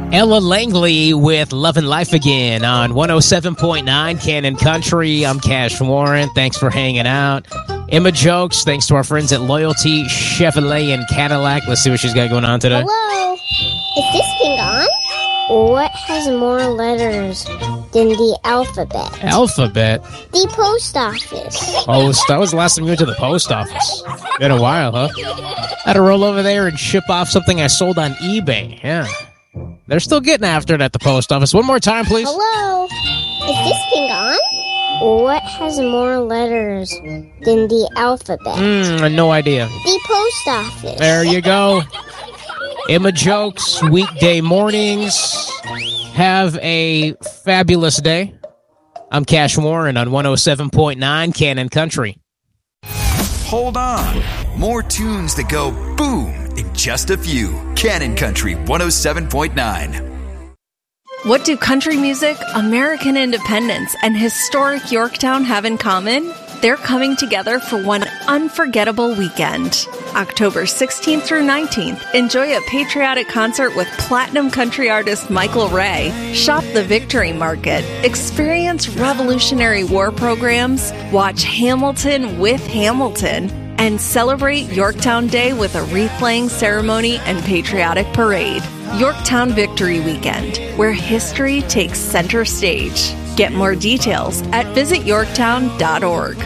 Ella Langley with Love and Life Again on 107.9 Cannon Country. I'm Cash Warren. Thanks for hanging out. Emma Jokes, thanks to our friends at Loyalty Chevrolet and Cadillac. Let's see what she's got going on today. Hello. Is this thing on? What has more letters than the alphabet? Alphabet? The post office. Oh, that was the last time you went to the post office. Been a while, huh? Had to roll over there and ship off something I sold on eBay. Yeah. They're still getting after it at the post office. One more time, please. Hello. Is this thing on? What has more letters than the alphabet? No idea. The post office. There you go. Emma Jokes, weekday mornings. Have a fabulous day. I'm Cash Warren on 107.9 Cannon Country. Hold on. More tunes that go boom in just a few. Cannon Country 107.9. What do country music, American independence, and historic Yorktown have in common? They're coming together for one unforgettable weekend. October 16th through 19th, enjoy a patriotic concert with platinum country artist Michael Ray. Shop the Victory Market. Experience Revolutionary War programs. Watch Hamilton with Hamilton. And celebrate Yorktown Day with a wreath-laying ceremony and patriotic parade. Yorktown Victory Weekend, where history takes center stage. Get more details at visityorktown.org.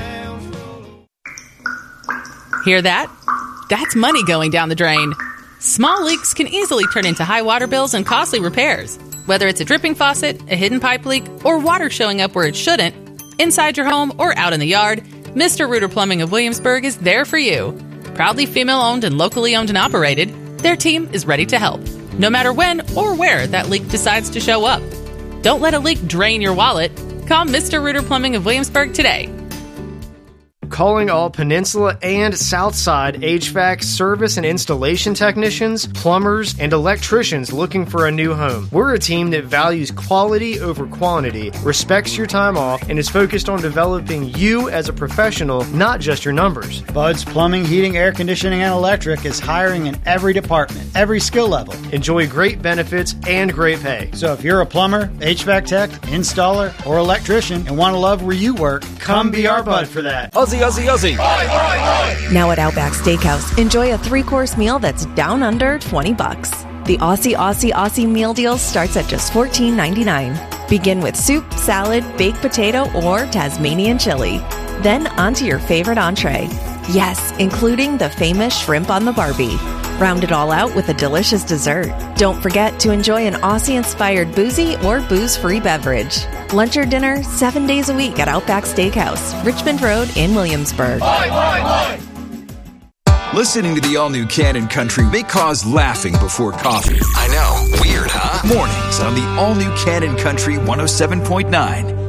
Hear that? That's money going down the drain. Small leaks can easily turn into high water bills and costly repairs. Whether it's a dripping faucet, a hidden pipe leak, or water showing up where it shouldn't, inside your home or out in the yard, Mr. Reuter Plumbing of Williamsburg is there for you. Proudly female-owned and locally owned and operated, their team is ready to help, no matter when or where that leak decides to show up. Don't let a leak drain your wallet. Call Mr. Reuter Plumbing of Williamsburg today. Calling all Peninsula and Southside HVAC service and installation technicians, plumbers, and electricians looking for a new home. We're a team that values quality over quantity, respects your time off, and is focused on developing you as a professional, not just your numbers. Bud's Plumbing, Heating, Air Conditioning, and Electric is hiring in every department, every skill level. Enjoy great benefits and great pay. So if you're a plumber, HVAC tech, installer, or electrician and want to love where you work, come be our Bud for that. Aussie, Aussie, Aussie. Now at Outback Steakhouse, enjoy a 3-course meal that's down under $20. The Aussie meal deal starts at just $14.99. Begin with soup, salad, baked potato, or Tasmanian chili. Then onto your favorite entree. Yes, including the famous shrimp on the Barbie. Round it all out with a delicious dessert. Don't forget to enjoy an Aussie-inspired boozy or booze-free beverage. Lunch or dinner 7 days a week at Outback Steakhouse, Richmond Road in Williamsburg. Listening to the all-new Cannon Country may cause laughing before coffee. I know. Weird, huh? Mornings on the all-new Cannon Country 107.9.